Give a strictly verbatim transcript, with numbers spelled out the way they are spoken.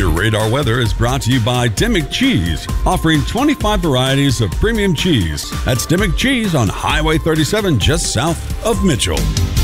Your radar weather is brought to you by Dimmick Cheese, offering twenty-five varieties of premium cheese. That's Dimmick Cheese on Highway thirty-seven, just south of Mitchell.